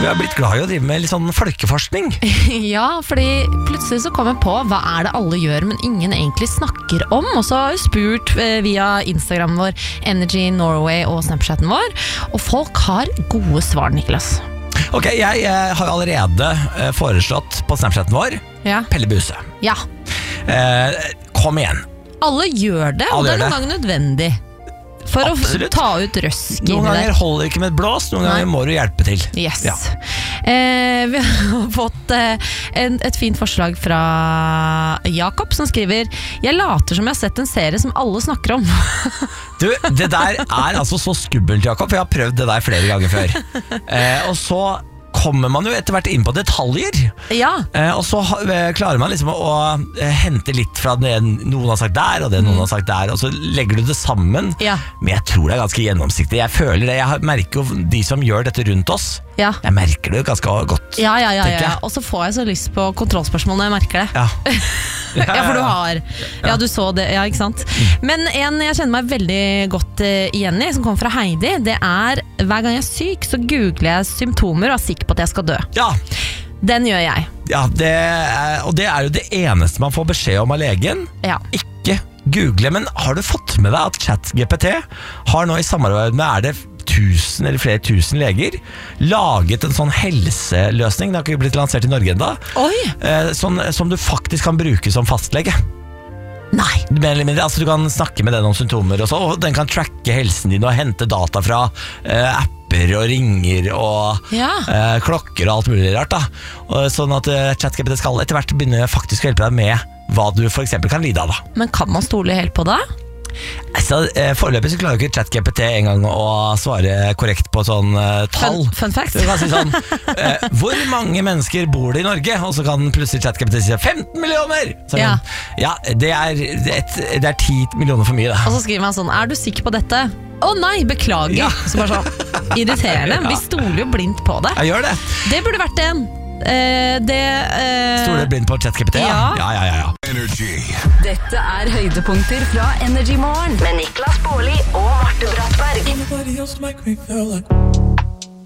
Vi har blitt glad i å drive med litt sånn folkeforskning. Ja, fordi plutselig så kom jeg på hva er det alle gjør, men ingen egentlig snakker om. Og så har jeg spurt via Instagram vår, Energy Norway og Snapchatten vår, og folk har gode svar, Niklas. Ok, jeg har jo allerede foreslått på Snapchatten vår Pelle Buse. Ja. Kom igjen. Alle gjør det, og det er noen ganger nødvendig. For Absolutt. Å ta ut røsk inni der. Noen ganger holder ikke med et blås, noen ganger må du hjelpe til. Yes. Ja. Vi har fått et fint forslag fra Jakob, som skriver: Jeg later som jeg har sett en serie som alle snakker om. Du, det der er altså så skummelt, Jakob, for jeg har prøvd det der flere ganger før. Og så kommer man jo etter hvert inn på detaljer. Ja. Og så klarer man liksom å hente litt fra det noen har sagt der, og det noen har sagt der, og så legger du det sammen. Ja. Men jeg tror det er ganske gjennomsiktig. Jeg føler det, jeg merker jo de som gjør dette rundt oss. Ja. Jeg merker det ganske godt. Ja. Og så får jeg så lyst på kontrollspørsmål når jeg merker det. Ja. Ja, for du har. Ja, du så det, ja, ikke sant? Men en jeg kjenner meg veldig godt igjen i, som kommer fra Heidi, det er: hver gang jeg er syk, så googler jeg symptomer og er sikker på at jeg skal dø. Ja. Den gjør jeg. Ja, og det er jo det eneste man får beskjed om av legen. Ja. Ikke google. Men har du fått med deg at ChatGPT har nå i samarbeid med 1000 eller flere tusen leger laget en sånn helseløsning? Det har ikke blitt lansert i Norge enda. Som du faktisk kan bruke som fastlege. Nei. Mer eller mindre, altså du kan snakke med den om symptomer og så, og den kan tracke helsen din og hente data fra apper og ringer og klokker og alt mulig rart da. Og sånn at ChatGPT skal etter hvert begynne faktisk å hjelpe deg med hva du for eksempel kan lide av da. Men kan man stole helt på det? Altså, foreløpig så klarer ikke ChatGPT en gang å svare korrekt på sånn tall. Fun fact. Du kan si sånn, hvor mange mennesker bor det i Norge? Og så kan plutselig ChatGPT si 15 millioner! Så det er 10 millioner for mye da. Og så skriver man sånn: er du sikker på dette? Å nei, beklager. Så bare sånn irriterende. Vi stoler jo blindt på det. Jeg gjør det. Det burde vært en Stoler blind på ChatGPT? Ja. Energy. Dette er høydepunkter fra Energy Morgen med Niklas Baarli og Marte Brattberg.